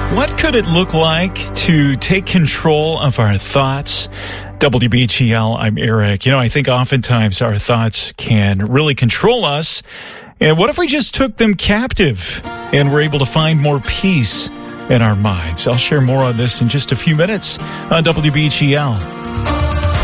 What could it look like to take control of our thoughts? WBGL, I'm Eric. I think oftentimes our thoughts can really control us. And what if we just took them captive and were able to find more peace in our minds? I'll share more on this in just a few minutes on WBGL.